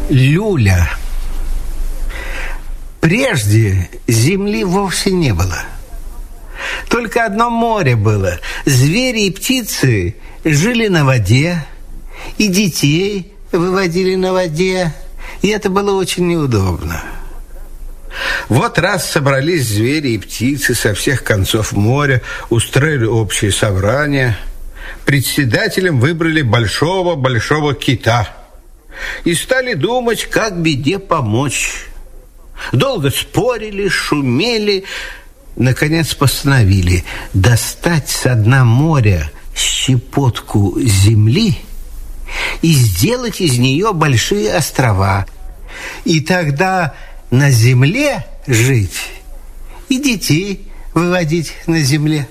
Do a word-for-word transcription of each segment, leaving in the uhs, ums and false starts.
Люля. Прежде земли вовсе не было. Только одно море было. Звери и птицы жили на воде, и детей выводили на воде, и это было очень неудобно. Вот раз собрались звери и птицы со всех концов моря, устроили общее собрание. Председателем выбрали большого-большого кита и стали думать, как беде помочь. Долго спорили, шумели, наконец постановили достать со дна моря щепотку земли и сделать из нее большие острова. И тогда на земле жить и детей выводить на земле.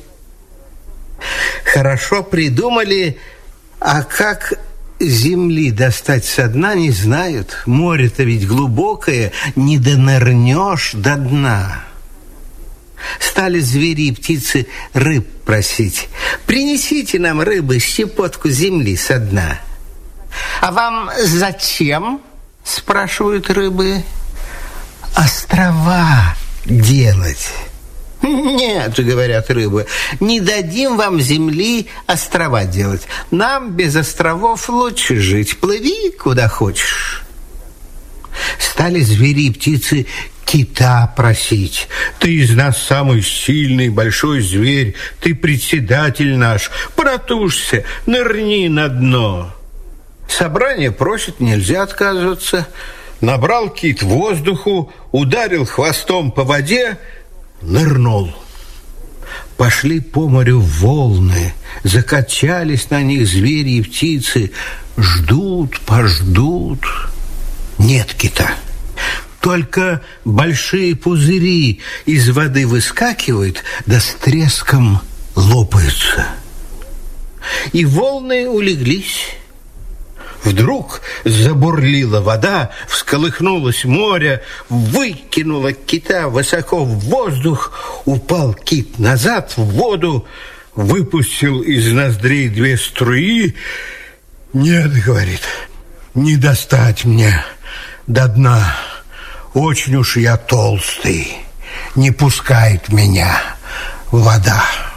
Хорошо придумали, а как земли достать со дна, не знают. Море-то ведь глубокое, не донырнешь до дна. Стали звери и птицы рыб просить: принесите нам, рыбы, щепотку земли со дна. А вам зачем? Спрашивают рыбы. Острова делать. Нет, говорят рыбы, не дадим вам земли острова делать. Нам без островов лучше жить. Плыви куда хочешь. Стали звери и птицы кита просить: ты из нас самый сильный большой зверь, ты председатель наш, протушься, нырни на дно. Собрание просит, нельзя отказываться. Набрал кит воздуху, ударил хвостом по воде, нырнул. Пошли по морю волны, закачались на них звери и птицы. Ждут, пождут. Нет кита. Только большие пузыри из воды выскакивают, да с треском лопаются. И волны улеглись. Вдруг забурлила вода, всколыхнулось море, выкинуло кита высоко в воздух, упал кит назад в воду, выпустил из ноздрей две струи. Нет, говорит, не достать мне до дна, очень уж я толстый, не пускает меня вода.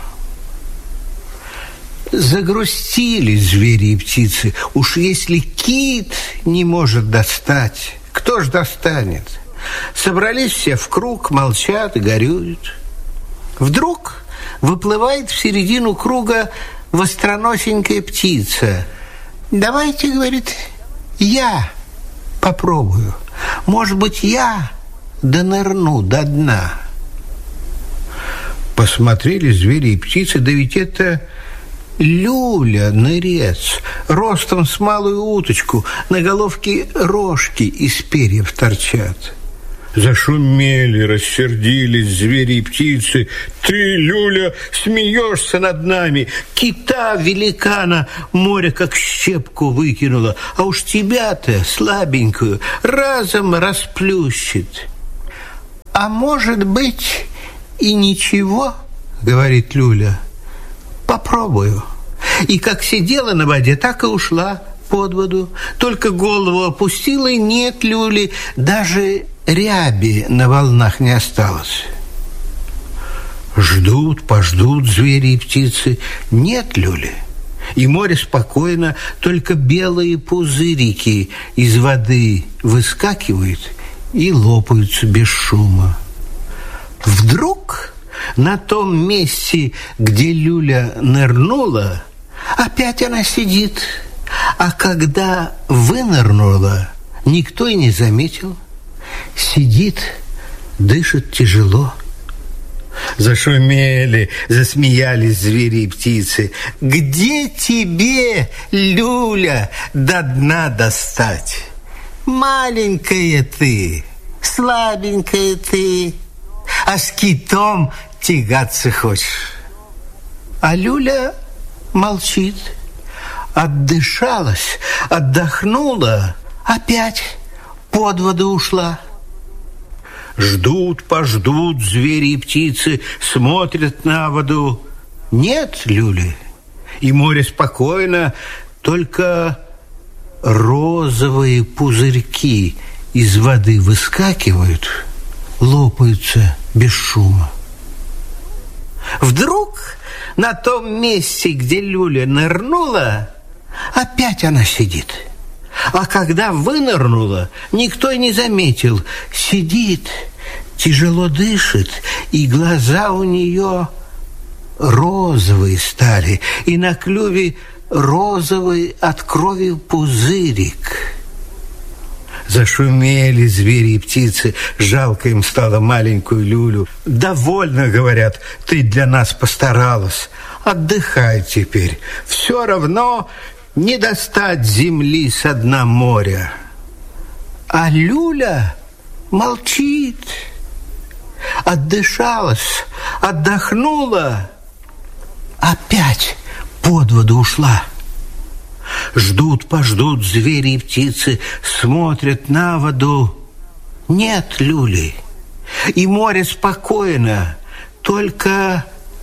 Загрустили звери и птицы. Уж если кит не может достать, кто ж достанет? Собрались все в круг, молчат и горюют. Вдруг выплывает в середину круга востроносенькая птица. Давайте, говорит, я попробую. Может быть, я донырну до дна. Посмотрели звери и птицы, да ведь это Люля, нырец, ростом с малую уточку, на головке рожки из перьев торчат. Зашумели, рассердились звери и птицы. Ты, Люля, смеешься над нами. Кита великана море как щепку выкинула, а уж тебя-то, слабенькую, разом расплющит. А может быть и ничего, говорит Люля. Попробую. И как сидела на воде, так и ушла под воду. Только голову опустила, и нет Люли, даже ряби на волнах не осталось. Ждут, пождут звери и птицы, нет Люли. И море спокойно, только белые пузырики из воды выскакивают и лопаются без шума. Вдруг на том месте, где Люля нырнула, опять она сидит. А когда вынырнула, никто и не заметил. Сидит, дышит тяжело. Зашумели, засмеялись звери и птицы. Где тебе, Люля, до дна достать? Маленькая ты, слабенькая ты, а с китом тягаться хочешь. А Люля молчит. Отдышалась, отдохнула, опять под воду ушла. Ждут, пождут звери и птицы, смотрят на воду. Нет Люли, и море спокойно, только розовые пузырьки из воды выскакивают, лопаются без шума. Вдруг на том месте, где люля нырнула, опять она сидит. А когда вынырнула, никто и не заметил. Сидит, тяжело дышит, и глаза у нее розовые стали, и на клюве розовый от крови пузырик. Зашумели звери и птицы, жалко им стало маленькую люлю. «Довольно, — говорят, — ты для нас постаралась, отдыхай теперь, все равно не достать земли со дна моря». А люля молчит, отдышалась, отдохнула, опять под воду ушла. Ждут-пождут звери и птицы, смотрят на воду. Нет люли, и море спокойно, только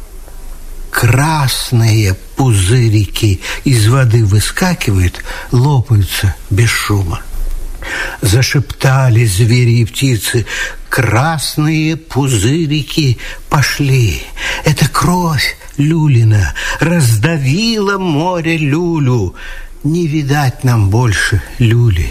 красные пузырики из воды выскакивают, лопаются без шума. Зашептали звери и птицы: красные пузырики пошли. Это кровь люлина раздавила море люлю. Не видать нам больше люли.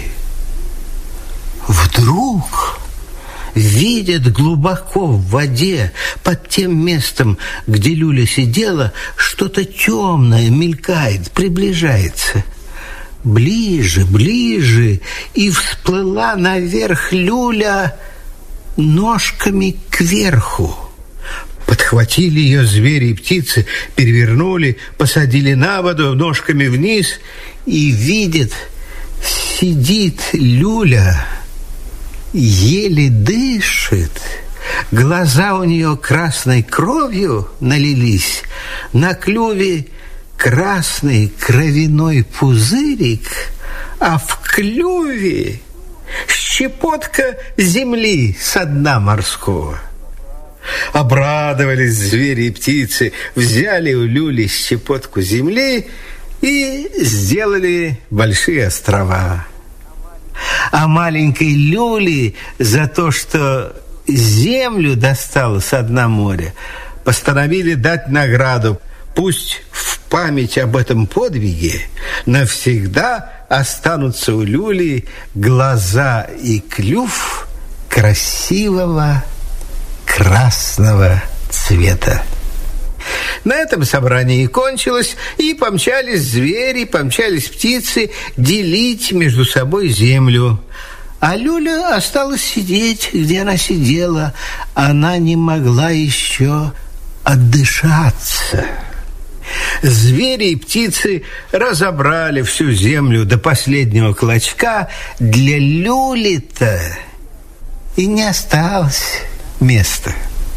Вдруг видят глубоко в воде, под тем местом, где люля сидела, что-то темное мелькает, приближается. Ближе, ближе, и всплыла наверх люля ножками кверху. Подхватили ее звери и птицы, перевернули, посадили на воду ножками вниз, и видят, сидит люля, еле дышит, глаза у нее красной кровью налились, на клюве красный кровяной пузырик, а в клюве щепотка земли со дна морского. Обрадовались звери и птицы, взяли у люли щепотку земли и сделали большие острова. А маленькой люли за то, что землю достала со дна моря, постановили дать награду. Пусть в память об этом подвиге навсегда останутся у люли глаза и клюв красивого красного цвета. На этом собрание и кончилось, и помчались звери, помчались птицы делить между собой землю. А люля осталась сидеть, где она сидела. Она не могла еще отдышаться. Звери и птицы разобрали всю землю до последнего клочка. Для люли-то и не осталось места.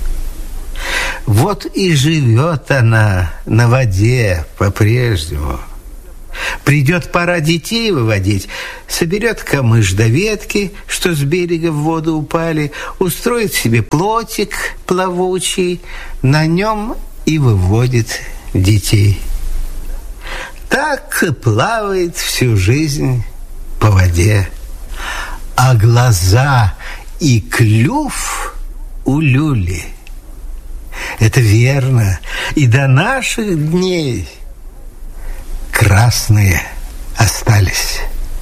Вот и живет она на воде по-прежнему. Придет пора детей выводить, соберет камыш до ветки, что с берега в воду упали, устроит себе плотик плавучий, на нем и выводит детей. Так и плавает всю жизнь по воде. А глаза и клюв у люли — это верно, и до наших дней красные остались.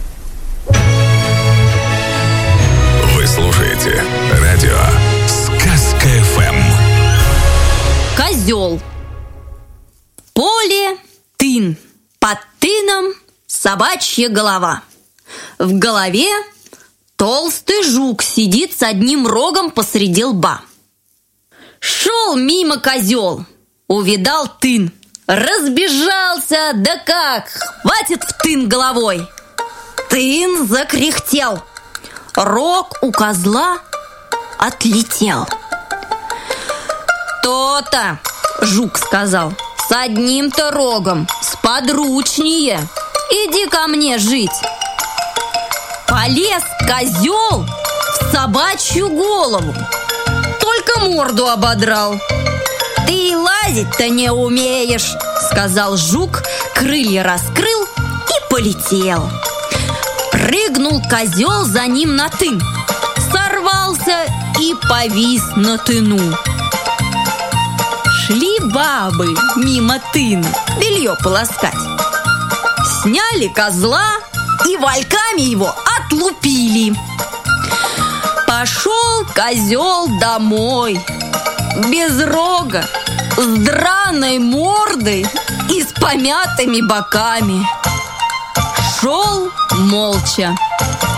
Вы слушаете радио «Сказка эф эм». Козел. Поле тын. Под тыном собачья голова. В голове толстый жук сидит с одним рогом посреди лба. Шел мимо козел, увидал тын, разбежался, да как, хватит в тын головой. Тын закряхтел, рог у козла отлетел. «То-то, — жук сказал, — с одним-то рогом сподручнее, иди ко мне жить». Полез козел в собачью голову, только морду ободрал. «Ты лазить-то не умеешь, — сказал жук, крылья раскрыл и полетел. Прыгнул козел за ним на тын, сорвался и повис на тыну. Шли бабы мимо тына белье полоскать. Сняли козла и вальками его отлупили. Пошел козел домой, без рога, с драной мордой и с помятыми боками. Шел молча.